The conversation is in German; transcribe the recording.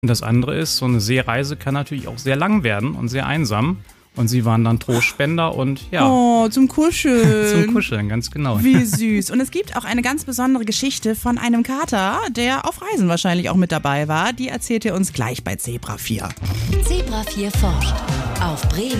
Und das andere ist, so eine Seereise kann natürlich auch sehr lang werden und sehr einsam. Und sie waren dann Trostspender und ja. Oh, zum Kuscheln. Zum Kuscheln, ganz genau. Wie süß. Und es gibt auch eine ganz besondere Geschichte von einem Kater, der auf Reisen wahrscheinlich auch mit dabei war. Die erzählt ihr uns gleich bei Zebra 4. Zebra 4 forscht auf Bremen